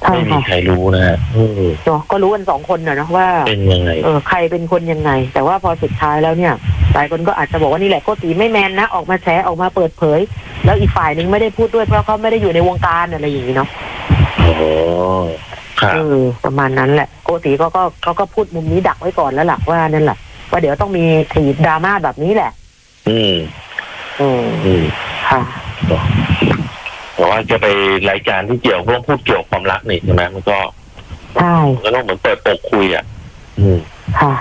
ไม่มีใครรู้นะฮะเนาะก็รู้กัน2 คนเนาะว่าเป็นยังไงใครเป็นคนยังไงแต่ว่าพอสุดท้ายแล้วเนี่ยหลายคนก็อาจจะบอกว่านี่แหละโกติไม่แมนนะออกมาแฉออกมาเปิดเผยแล้วอีกฝ่ายนึงไม่ได้พูดด้วยเพราะเขาไม่ได้อยู่ในวงการอะไรอย่างนี้เนาะประมาณนั้นแหละโกติเขาก็พูดมุมนี้ดักไว้ก่อนแล้วล่ะว่านั่นแหละว่าเดี๋ยวต้องมีถีบดราม่าแบบนี้แหละค่ะแต่ว่าจะไปรายการที่เกี่ยวพูดเกี่ยวความรักนี่ใช่ไหมมันก็ใช่ก็ต้องเหมือนเปิดปกคุยค่ะ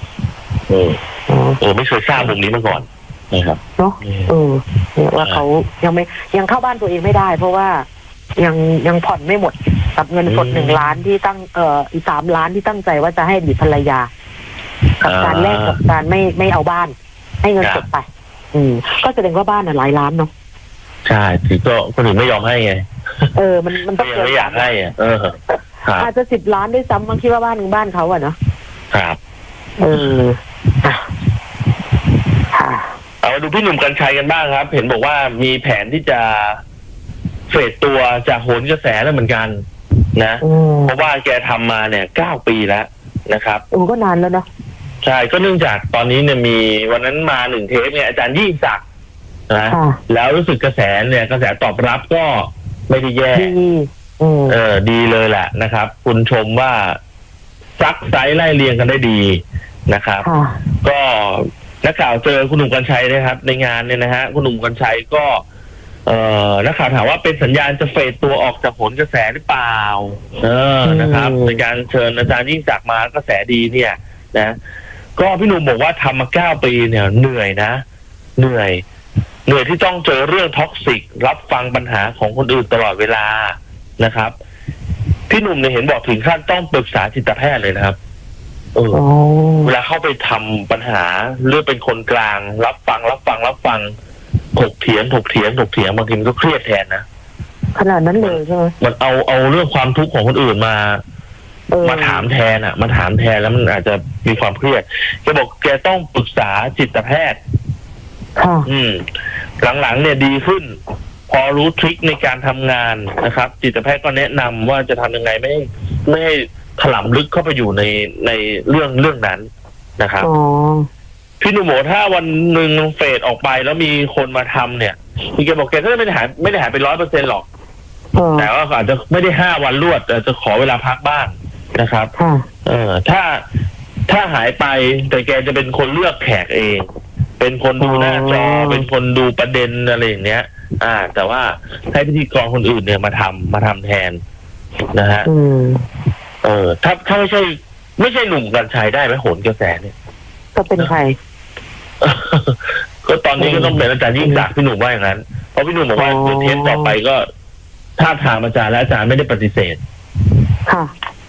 ไม่เคยทราบมุมนี้มาก่อนนะครับเนาะว่าเขายังเข้าบ้านตัวเองไม่ได้เพราะว่ายังผ่อนไม่หมดกับเงินสด1 ล้านที่ตั้งอีก3 ล้านที่ตั้งใจว่าจะให้อดีตภรรยากับการแลกกับการไม่เอาบ้านให้เงินสดไปก็แสดงว่าบ้านหลายล้านเนาะใช่ถือก็คนอื่นไม่ยอมให้ไงมันต้องไม่อยากให้อาจจะ10 ล้านด้วยซ้ำบางคิดว่าบ้านเขาเนาะครับเอามาดูพี่หนุ่มกรรชัยกันบ้างครับเห็นบอกว่ามีแผนที่จะเฟดตัวจากโหนกระแสแล้วเหมือนกันนะเพราะว่าแกทำมาเนี่ย9 ปีแล้วนะครับก็นานแล้วเนาะใช่ก็เนื่องจากตอนนี้เนี่ยมีวันนั้นมา1 เทปเนี่ยอาจารย์ยิ่งศักดิ์นะแล้วรู้สึกกระแสตอบรับก็ไม่ได้แย่ดีเลยแหละนะครับคุณชมว่าซักไซส์ไล่เรียงกันได้ดีนะครับก็นักข่าวเจอคุณหนุ่มกรรชัยนะครับในงานเนี่ยนะฮะคุณหนุ่มกรรชัยก็นักข่าวถามว่าเป็นสัญญาณจะเฟดตัวออกจากโหนกระแสหรือเปล่านะครับในการเชิญอาจารย์ยิ่งศักดิ์มากระแสดีเนี่ยนะก็พี่หนุ่มบอกว่าทำมา9 ปีเนี่ยเหนื่อยนะเหนื่อยที่ต้องเจอเรื่องท็อกซิกรับฟังปัญหาของคนอื่นตลอดเวลานะครับพี่หนุ่มเนี่ยเห็นบอกถึงขั้นต้องปรึกษาจิตแพทย์เลยนะครับเวลาเข้าไปทำปัญหาเรื่องเป็นคนกลางรับฟังถกเถียงบางทีมันก็เครียดแทนนะขนาดนั้นเลยใช่ไหมมันเอาเรื่องความทุกข์ของคนอื่นมาถามแทนมาถามแทนแล้วมันอาจจะมีความเครียดแกบอกแกต้องปรึกษาจิตแพทย์หลังๆเนี่ยดีขึ้นพอรู้ทริคในการทำงานนะครับจิตแพทย์ก็แนะนำว่าจะทำยังไงไม่ให้ถลำลึกเข้าไปอยู่ในเรื่องนั้นนะครับพี่หนุ่มบอกถ้าวันหนึ่งเฟดออกไปแล้วมีคนมาทำเนี่ยพี่แกบอกแกก็ไม่ได้หายไป100%หรอกแต่ว่าอาจจะไม่ได้5 วันรวดอาจจะขอเวลาพักบ้างนะครับถ้าหายไปแต่แกจะเป็นคนเลือกแขกเองเป็นคนดูหน้าจอเป็นคนดูประเด็นอะไรอย่างเนี้ยแต่ว่าให้พิธีกรคนอื่นเนี่ยมาทำแทนนะฮะถ้าไม่ใช่หนุ่มกรรชัยได้ไหมโหนกระแสเนี่ยก็เป็นใครก็ตอนนี้ก็ต้องเป็นอาจารย์ยิ่งศักดิ์พี่หนุ่มว่าอย่างนั้นเพราะพี่หนุ่มบอกว่าเทปต่อไปก็ถ้าถามอาจารย์แล้วอาจารย์ไม่ได้ปฏิเสธค่ะ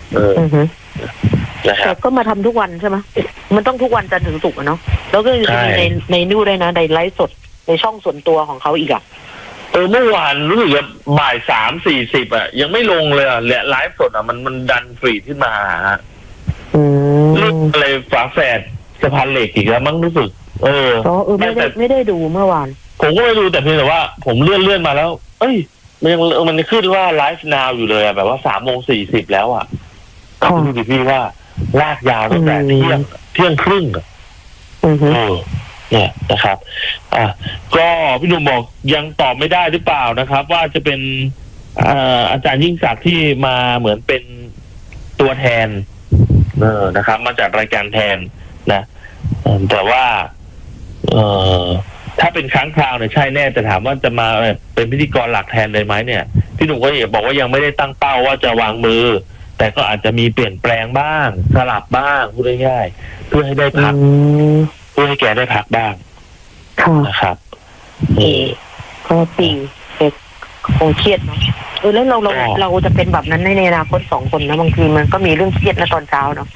แต่ก็มาทำทุกวันใช่ไหมมันต้องทุกวันจันทร์ถึงศุกร์เนาะแล้วก็จะมีในนู่นด้วยนะในไลฟ์สดในช่องส่วนตัวของเขาอีกเมื่อวานรู้สึกว่าบ่าย3:40ยังไม่ลงเลยและไลฟ์สดมันดันฟรีขึ้นมาเรื่องอะไรฝาแฝดสะพานเหล็กอีกแล้วมั้งรู้สึกไม่ได้ดูเมื่อวานผมก็ไม่ดูแต่เพียงแต่ว่าผมเลื่อนมาแล้วมันขึ้นว่าไลฟ์นาวอยู่เลยแบบว่า3:40แล้วดูดิพี่ว่าลากยาวตั้งแต่เที่ยงครึ่งเนี่ยนะครับก็พี่หนุ่มบอกยังตอบไม่ได้หรือเปล่านะครับว่าจะเป็นอาจารย์ยิ่งศักดิ์ที่มาเหมือนเป็นตัวแทนนะครับมาจากรายการแทนนะแต่ว่าถ้าเป็นครั้งคราวเนี่ยใช่แน่แต่ถามว่าจะมาเป็นพิธีกรหลักแทนเลยไหมเนี่ยพี่หนุ่มก็บอกว่ายังไม่ได้ตั้งเป้าว่าจะวางมือแต่ก็อาจจะมีเปลี่ยนแปลงบ้างสลับบ้างพูดง่ายๆเพื่อให้ได้พักเพื่อให้แกได้พักบ้างนะครับก็ปีคงเครียดเนาะแล้วเราจะเป็นแบบนั้นในอนาคต2 คนนะบางทีมันก็มีเรื่องเครียดนะตอนเช้าเนาะ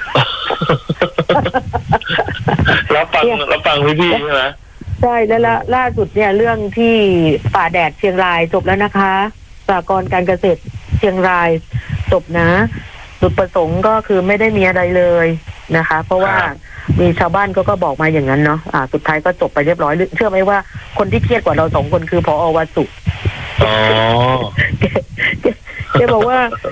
แล้วฟังพี่ใช่ไหมใช่แล้วล่าสุดเนี่ยเรื่องที่ป่าแดดเชียงรายจบแล้วนะคะสหกรณ์การเกษตรเชียงรายจบนะจุดประสงค์ก็คือไม่ได้มีอะไรเลยนะคะเพราะว่ามีชาวบ้านก็บอกมาอย่างนั้นเนาะสุดท้ายก็จบไปเรียบร้อยเชื่อไหมว่าคนที่เครียดกว่าเรา2 คนคือผอ.วสุแกบอกว่า